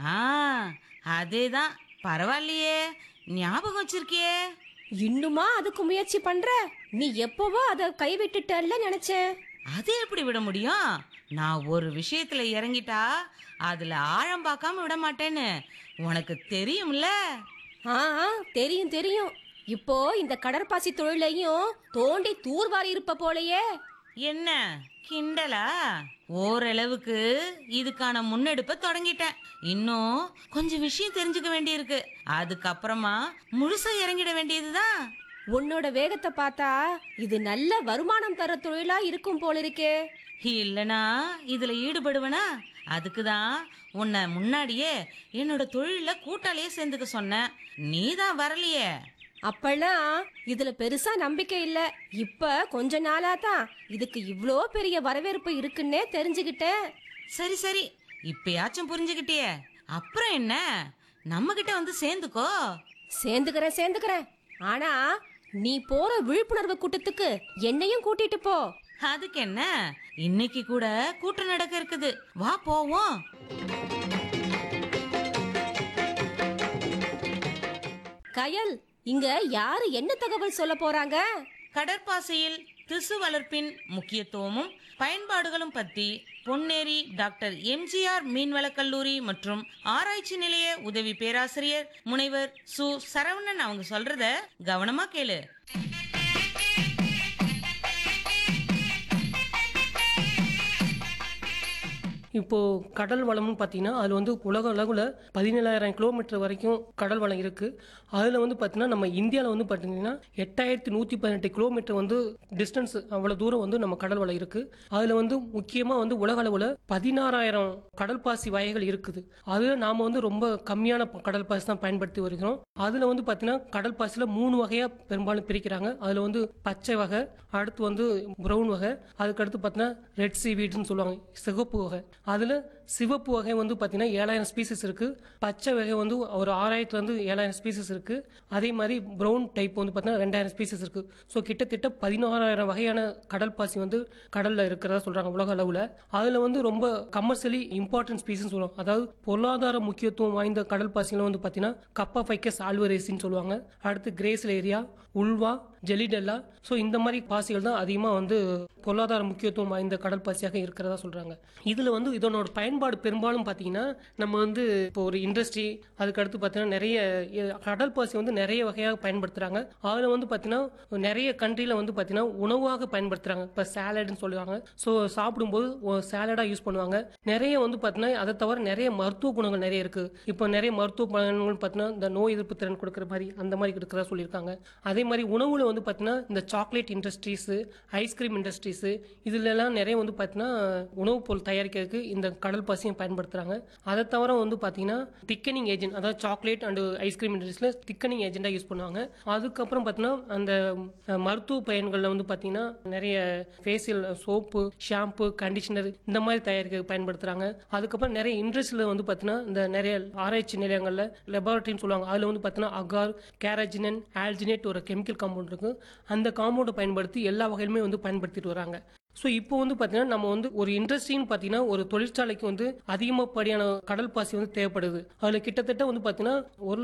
ஆ, அதேதான். பரவாயில்லையே, ஞாபகம் வச்சிருக்கியே. இன்னுமா அதுக்கு முயற்சி பண்ற? நீ எப்பவோ அத கைவிட்டுட்டல்ல நினைச்சேன். அது எப்படி விட முடியும்? நான் ஒரு விஷயத்துல இறங்கிட்டா அதுல ஆழம் பார்க்காம விட மாட்டேன்னு உனக்கு தெரியும்ல. ஆ ஆ, தெரியும் தெரியும். இப்போ இந்த கடற்பாசி தொழிலையும் தோண்டி தூர்வாரி இருப்ப போலயே. என்ன கிண்டலா? ஓரளவுக்கு இதுக்கான முன்னெடுப்பை தொடங்கிட்டேன். இன்னும் கொஞ்சம் விஷயம் தெரிஞ்சுக்க வேண்டியிருக்கு. அதுக்கப்புறமா முழுசா இறங்கிட வேண்டியதுதான். உன்னோட வேகத்தை பார்த்தா இது நல்ல வருமானம் தர தொழிலா இருக்கும் போல இருக்கே. இல்லனா இதுல ஈடுபடுவனா? அதுக்குதான் உன்னை முன்னாடியே என்னோட தொழில கூட்டாளியே சேர்ந்துக்க சொன்னேன். நீதான் வரலையே. அப்பெல்லாம் இதுல பெருசா நம்பிக்கை இல்ல. இப்ப கொஞ்ச நாளா தான் இதுக்கு இவ்ளோ பெரிய வரவேற்பு இருக்குன்னே தெரிஞ்சுக்கிட்டேன். சரி சரி, இப்பயாச்சும் புரிஞ்சுக்கிட்டியே. அப்புறம் என்ன, நம்ம கிட்ட வந்து சேர்ந்துக்கோ. சேர்ந்துக்கிறேன் சேர்ந்துக்கிறேன். ஆனா நீ போற விழிப்புணர்வு கூட்டத்துக்கு என்னையும் கூட்டிட்டு போ. அதுக்கு என்ன, இன்னைக்கு கூட கூட்டம் நடக்க இருக்குது. வா போவோம். கயல், இங்க யாரு என்ன தகவல் சொல்ல போறாங்க? கடற்பாசையில் திசு வளர்ப்பின் முக்கியத்துவமும் பயன்பாடுகளும் பத்தி பொன்னேரி டாக்டர் எம்ஜிஆர் மீன்வளக் கல்லூரி மற்றும் ஆராய்ச்சி நிலைய உதவி பேராசிரியர் முனைவர் சு சரவணன் அவங்க சொல்றத கவனமா கேளு. இப்போது கடல் வளம்னு பார்த்தீங்கன்னா அதில் வந்து உலக அளவில் 17,000 கிலோமீட்டர் வரைக்கும் கடல் வளம் இருக்குது. அதில் வந்து பார்த்தீங்கன்னா நம்ம இந்தியாவில் வந்து பார்த்தீங்கன்னா 8,118 கிலோமீட்டர் வந்து டிஸ்டன்ஸ், அவ்வளோ தூரம் வந்து நம்ம கடல் வளம் இருக்குது. அதில் வந்து முக்கியமாக வந்து உலக அளவில் 16,000 கடல் பாசி வகைகள் இருக்குது. அதில் நாம் வந்து ரொம்ப கம்மியான கடல் பாசி தான் பயன்படுத்தி வருகிறோம். அதில் வந்து பார்த்தீங்கன்னா கடல் பாசியில் 3 வகையாக பெரும்பாலும் பிரிக்கிறாங்க. அதில் வந்து பச்சை வகை, அடுத்து வந்து ப்ரௌன் வகை, அதுக்கடுத்து பார்த்தீங்கன்னா ரெட் சீவீட்னு சொல்லுவாங்க, சிகப்பு வகை. அதில் சிவப்பு வகை வந்து பார்த்தீங்கன்னா 7,000 ஸ்பீசிஸ் இருக்குது. பச்சை வகை வந்து ஒரு 6,000லேருந்து 7,000 ஸ்பீசிஸ் இருக்குது. அதே மாதிரி ப்ரௌன் டைப் வந்து பார்த்தீங்கன்னா 2,000 ஸ்பீசிஸ் இருக்குது. ஸோ கிட்டத்தட்ட 16,000 வகையான கடல் பாசி வந்து கடலில் இருக்கிறதா சொல்கிறாங்க உலக அளவில். அதில் வந்து ரொம்ப கமர்ஷியலி இம்பார்ட்டன்ட் ஸ்பீசிஸ் சொல்லுவாங்க. அதாவது பொருளாதார முக்கியத்துவம் வாய்ந்த கடல் பாசிகளை வந்து பார்த்தீங்கன்னா கப்பாஃபைக்கஸ் ஆல்வரேசின்னு சொல்லுவாங்க. அடுத்து கிரேஸ்லேரியா, உல்வா, ஜெலிடெல்லா. ஸோ இந்த மாதிரி பாசிகள் தான் அதிகமாக வந்து பொருளாதார முக்கியத்துவம் வாய்ந்த கடல் பாசியாக இருக்கிறதா சொல்கிறாங்க. இதில் வந்து இதனோட பயன்பாடு பெரும்பாலும் பார்த்தீங்கன்னா நம்ம வந்து இப்போ ஒரு இண்டஸ்ட்ரி, அதுக்கடுத்து பார்த்தீங்கன்னா நிறைய கடல் பாசி வந்து நிறைய வகையாக பயன்படுத்துகிறாங்க. அதில் வந்து பார்த்தீங்கன்னா நிறைய கண்ட்ரியில் வந்து பார்த்தீங்கன்னா உணவாக பயன்படுத்துகிறாங்க. இப்போ சேலட்னு சொல்லுவாங்க. ஸோ சாப்பிடும்போது சேலடாக யூஸ் பண்ணுவாங்க. நிறைய வந்து பார்த்தீங்கன்னா அதை தவிர நிறைய மருத்துவ குணங்கள் நிறைய இருக்குது. இப்போ நிறைய மருத்துவ குணங்கள் பார்த்தீங்கன்னா இந்த நோய் எதிர்ப்பு திறன் கொடுக்குற மாதிரி அந்த மாதிரி இருக்கிறதா சொல்லியிருக்காங்க. அதே மாதிரி உணவுல வந்து பார்த்தீங்கன்னா இந்த சாக்லேட் இண்டஸ்ட்ரீஸு, ஐஸ்கிரீம் இண்டஸ்ட்ரீஸு, இதுலலாம் நிறைய வந்து பார்த்தீங்கன்னா உணவுப் பொருள் தயாரிக்கிறதுக்கு இந்த கடல் பாசியை பயன்படுத்துகிறாங்க. அதை தவிர வந்து பார்த்தீங்கன்னா திக்கனிங் ஏஜென்ட், அதாவது சாக்லேட் அண்ட் ஐஸ்கிரீம் இண்டஸ்ட்ரியில் திக்கனிங் ஏஜென்ட்டாக யூஸ் பண்ணுவாங்க. அதுக்கப்புறம் பார்த்தீங்கன்னா அந்த மருத்துவ பயன்களில் வந்து பார்த்தீங்கன்னா நிறைய ஃபேஷியல் சோப்பு, ஷாம்பு, கண்டிஷனர் இந்த மாதிரி தயாரிக்க பயன்படுத்துகிறாங்க. அதுக்கப்புறம் நிறைய இண்டஸ்ட்ரியில் வந்து பார்த்தீங்கன்னா இந்த நிறைய ஆராய்ச்சி நிலையங்களில் லெபார்டரின்னு சொல்லுவாங்க. அதில் வந்து பார்த்தீங்கன்னா அகார், கேரஜினன், ஆல்ஜினேட் ஒரு கெமிக்கல் காம்பவுண்ட் இருக்குது. அந்த காம்பவுண்டை பயன்படுத்தி எல்லா வகையிலுமே வந்து பயன்படுத்திட்டு வராங்க. ஸோ இப்போ வந்து பார்த்தீங்கன்னா நம்ம வந்து ஒரு இண்டஸ்ட்ரின்னு பார்த்தீங்கன்னா ஒரு தொழிற்சாலைக்கு வந்து அதிகப்படியான கடல் பாசி வந்து தேவைப்படுது. அதில் கிட்டத்தட்ட வந்து பார்த்தீங்கன்னா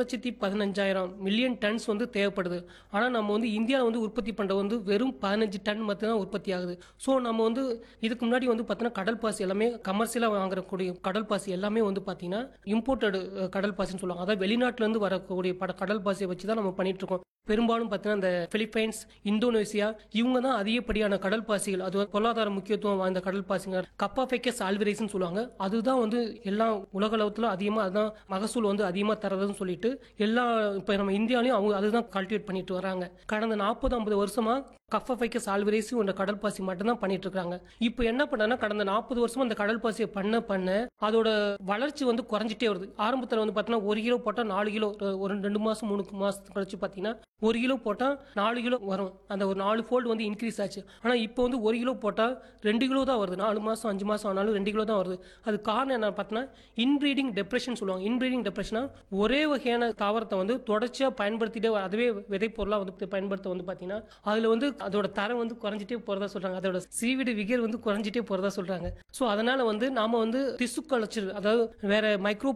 1,15,000 மில்லியன் டன்ஸ் வந்து தேவைப்படுது. ஆனால் நம்ம வந்து இந்தியாவில் வந்து உற்பத்தி பண்ணுறது வந்து வெறும் 15 டன் மட்டும் தான் உற்பத்தி ஆகுது. ஸோ நம்ம வந்து இதுக்கு முன்னாடி வந்து பார்த்தீங்கன்னா கடல் பாசி எல்லாமே கமர்ஷியலாக வாங்கக்கூடிய கடல் பாசி எல்லாமே வந்து பார்த்தீங்கன்னா இம்போர்ட்டடு கடல் பாசின்னு சொல்லுவாங்க. அதாவது வெளிநாட்டிலேருந்து வரக்கூடிய கடல் பாசியை வச்சு தான் நம்ம பண்ணிட்டு இருக்கோம். பெரும்பாலும் பார்த்தீங்கன்னா இந்த பிலிப்பைன்ஸ், இந்தோனேசியா இவங்க தான் அதிகப்படியான கடல் பாசிகள், அது பொருளாதார முக்கியத்துவம் வாய்ந்த கடல் பாசிங்க கப்பாஃபைக்கஸ் ஆல்வரேஸ்னு சொல்லுவாங்க. அதுதான் வந்து எல்லா உலக அளவுல அதிகமாக அதுதான் மகசூல் வந்து அதிகமாக தரதுன்னு சொல்லிட்டு எல்லா இப்போ நம்ம இந்தியாலையும் அவங்க அதுதான் கல்டிவேட் பண்ணிட்டு வராங்க. கடந்த 40-50 வருஷமா கப்பாஃபைக்கஸ் ஆல்வரேஸ் என்ற கடல் பாசி மட்டும் தான் பண்ணிட்டு இருக்காங்க. இப்போ என்ன பண்ணா கடந்த 40 வருஷமா அந்த கடல் பாசியை பண்ண அதோட வளர்ச்சி வந்து குறைஞ்சிட்டே வருது. ஆரம்பத்தில் வந்து பார்த்தீங்கன்னா 1 கிலோ போட்டால் 4 கிலோ, ஒரு 2 மாசம் 3 மாசம் கழிச்சு பார்த்தீங்கன்னா 1 கிலோ போட்டால் 4 கிலோ வரும். அந்த ஒரு 4 ஃபோல்டு வந்து இன்க்ரீஸ் ஆச்சு. ஆனால் இப்போ வந்து 1 கிலோ போட்டால் 2 கிலோ தான் வருது. 4 மாதம் 5 மாதம் ஆனாலும் 2 கிலோ தான் வருது. அது காரணம் என்ன பார்த்தீங்கன்னா இன்பிரீடிங் டெப்ரெஷன் சொல்லுவாங்க. இன்பிரீடிங் டெப்ரெஷனா ஒரே வகையான தாவரத்தை வந்து தொடர்ச்சியாக பயன்படுத்திட்டே அதுவே விதைப்பொருளாக வந்து பயன்படுத்த வந்து பார்த்தீங்கன்னா அதில் வந்து அதோட தரம் வந்து குறைஞ்சிட்டே போகிறதா சொல்கிறாங்க. அதோட சீவிடு விகர் வந்து குறைஞ்சிட்டே போகிறதா சொல்கிறாங்க. ஸோ அதனால் வந்து நாம் வந்து திசு கலைச்சல், அதாவது வேற மைக்ரோ